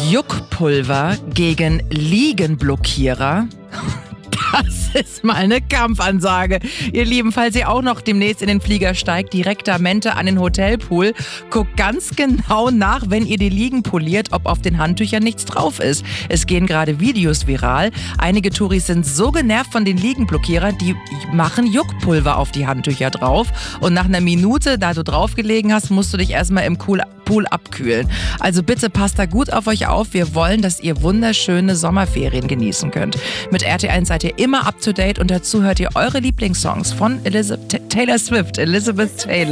Juckpulver gegen Liegenblockierer. Das ist mal eine Kampfansage. Ihr Lieben, falls ihr auch noch demnächst in den Flieger steigt, direktamente an den Hotelpool, guckt ganz genau nach, wenn ihr die Liegen poliert, ob auf den Handtüchern nichts drauf ist. Es gehen gerade Videos viral. Einige Touris sind so genervt von den Liegenblockierern, die machen Juckpulver auf die Handtücher drauf. Und nach einer Minute, da du drauf gelegen hast, musst du dich erstmal im Pool abkühlen. Also bitte passt da gut auf euch auf. Wir wollen, dass ihr wunderschöne Sommerferien genießen könnt. Mit RT1 seid ihr immer up to date und dazu hört ihr eure Lieblingssongs von Taylor Swift, Elizabeth Taylor.